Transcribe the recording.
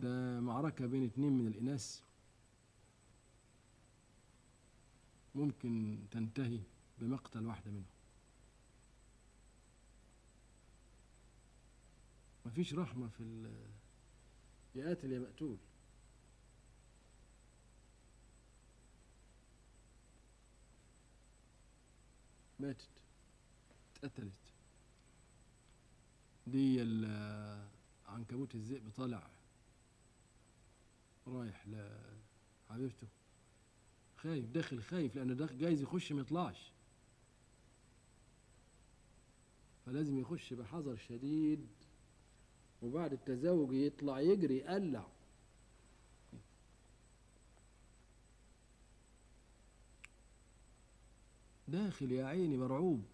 ده معركة بين اتنين من الإناث ممكن تنتهي بمقتل واحدة منهم. مفيش رحمة في يا قاتل يا مقتول. ماتت، اتقتلت. دي عنكبوت الذئب طالع رايح لحبيبته، خايف، داخل خايف لأنه داخل جايز يخش ما يطلعش، فلازم يخش بحذر شديد، وبعد التزاوج يطلع يجري يقلع. داخل يا عيني مرعوب،